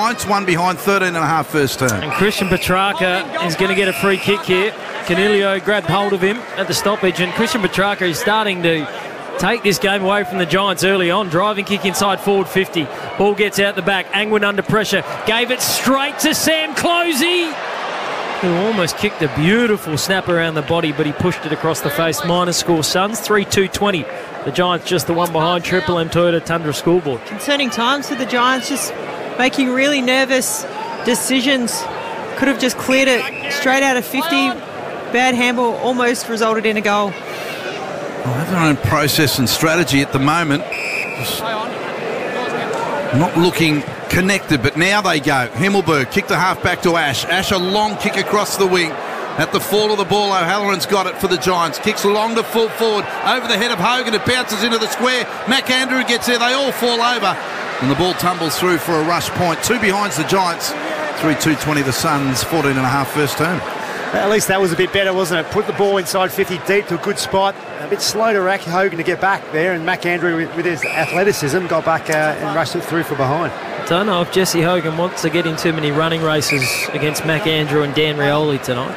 Giants, one behind, 13.5 first term. And Christian Petrarca is going to get a free kick here. Canelio grabbed hold of him at the stoppage, and Christian Petrarca is starting to take this game away from the Giants early on. Driving kick inside forward 50. Ball gets out the back. Angwin under pressure. Gave it straight to Sam Closey, who almost kicked a beautiful snap around the body, but he pushed it across the face. Minus score, Suns 3-2-20. The Giants just the one behind. Triple M Toyota Tundra scoreboard. Concerning times for the Giants, just making really nervous decisions. Could have just cleared it straight out of 50. Bad handball almost resulted in a goal. Well, they have their own process and strategy at the moment. Just not looking connected, but now they go. Himmelberg kick the half back to Ash. Ash a long kick across the wing. At the fall of the ball, O'Halloran's got it for the Giants. Kicks long to full forward over the head of Hogan. It bounces into the square. McAndrew gets there. They all fall over. And the ball tumbles through for a rush point. Two behind the Giants. 3-2-20 the Suns. 14.5 first term. At least that was a bit better, wasn't it? Put the ball inside 50 deep to a good spot. A bit slow to Hogan to get back there, and McAndrew with his athleticism got back and rushed it through for behind. Don't know if Jesse Hogan wants to get in too many running races against McAndrew and Dan Rioli tonight.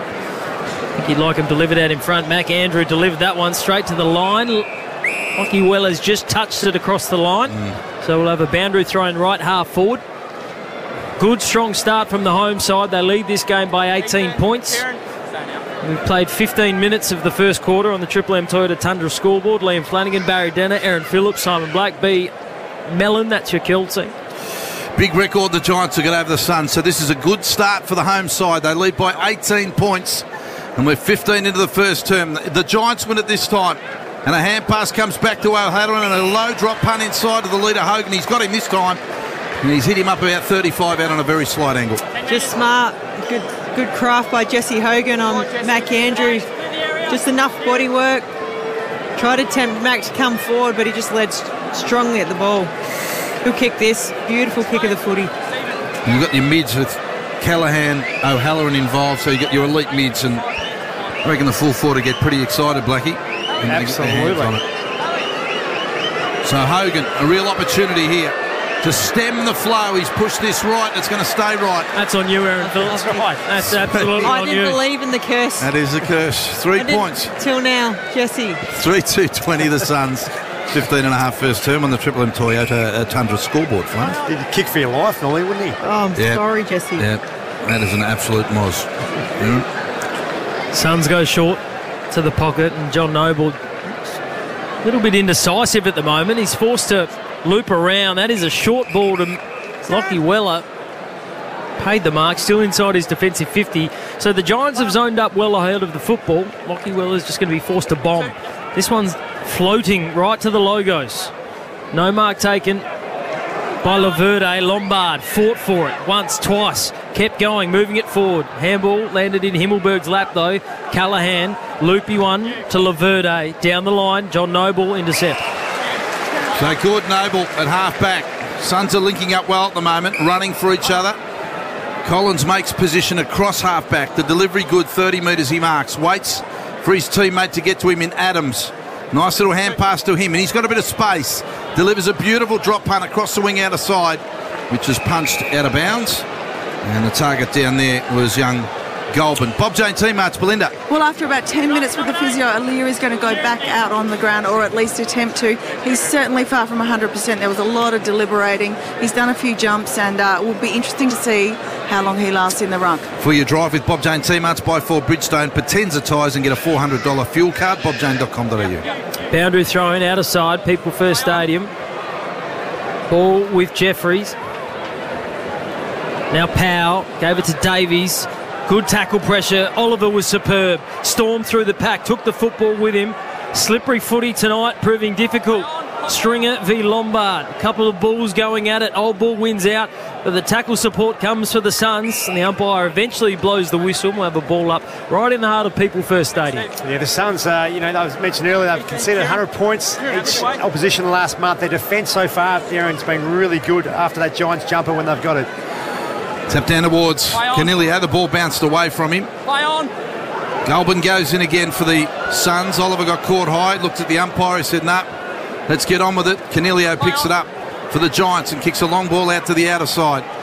I think he'd like him delivered out in front. McAndrew delivered that one straight to the line. Lockie Weller's just touched it across the line. So we'll have a boundary thrown right half forward. Good, strong start from the home side. They lead this game by 18 points. We've played 15 minutes of the first quarter on the Triple M Toyota Tundra scoreboard. Liam Flanagan, Barry Denner, Aaron Phillips, Simon Black, B. Mellon. That's your kill team. Big record the Giants are going to have the Suns. So this is a good start for the home side. They lead by 18 points. And we're 15 into the first term. The Giants win it this time. And a hand pass comes back to O'Halloran and a low drop punt inside of the leader, Hogan. He's got him this time. And he's hit him up about 35 out on a very slight angle. Just smart, good craft by Jesse Hogan on McAndrew. Just enough body work. Tried to tempt Mac to come forward, but he just led strongly at the ball. He'll kick this. Beautiful kick of the footy. You've got your mids with Callaghan, O'Halloran involved, so you got your elite mids, and I reckon the full forward get pretty excited, Blackie. Absolutely. So Hogan, a real opportunity here to stem the flow. He's pushed this right. It's going to stay right. That's on you, Aaron Phillips. That's right. That's absolutely I on you. didn't believe in the curse. That is a curse. 3 points. Till now, Jesse. 3-2-20 the Suns. 15.5 first term on the Triple M Toyota Tundra scoreboard, Flanagan. He'd kick for your life, Nolly, wouldn't he? Oh, I'm sorry, Jesse. Yeah, that is an absolute moz. Suns go short to the pocket, and John Noble a little bit indecisive at the moment. He's forced to loop around. That is a short ball to Lockie Weller. Paid the mark, still inside his defensive 50. So the Giants have zoned up well ahead of the football. Lockie Weller's just going to be forced to bomb. This one's floating right to the logos. No mark taken by Laverde. Lombard fought for it once, twice. Kept going, moving it forward. Handball landed in Himmelberg's lap though. Callaghan, loopy one to Laverde. Down the line, John Noble intercept. So good, Noble at half-back. Suns are linking up well at the moment, running for each other. Collins makes position across half-back. The delivery good, 30 metres he marks. Waits for his teammate to get to him in Adams. Nice little hand pass to him, and he's got a bit of space. Delivers a beautiful drop punt across the wing outer side, which is punched out of bounds. And the target down there was young Goulburn. Bob Jane teammates, Belinda. Well, after about 10 minutes with the physio, Aliir is going to go back out on the ground, or at least attempt to. He's certainly far from 100%. There was a lot of deliberating. He's done a few jumps, and it will be interesting to see how long he lasts in the ruck. For your drive with Bob Jane teammates, buy 4 Bridgestone Potenza tyres and get a $400 fuel card. bobjane.com.au. Boundary thrown out of side, People First Stadium. Ball with Jeffries. Now Powell gave it to Davies. Good tackle pressure. Oliver was superb. Stormed through the pack, took the football with him. Slippery footy tonight, proving difficult. Stringer v Lombard. A couple of balls going at it. Old Bull wins out, but the tackle support comes for the Suns, and the umpire eventually blows the whistle. We'll have a ball up right in the heart of People First Stadium. Yeah, the Suns, that was mentioned earlier, they've conceded 100 points each opposition last month. Their defence so far, Darren's been really good after that Giants jumper when they've got it. Tap down towards Canelio. The ball bounced away from him. Goulburn goes in again for the Suns. Oliver got caught high, looked at the umpire, he said, nah, let's get on with it. Canelio picks it up for the Giants and kicks a long ball out to the outer side.